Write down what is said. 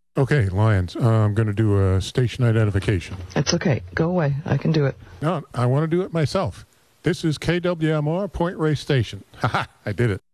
Okay, Lions, I'm going to do a station identification. It's okay. Go away. I can do it. No, I want to do it myself. This is KWMR Point Reyes Station. Ha ha, I did it.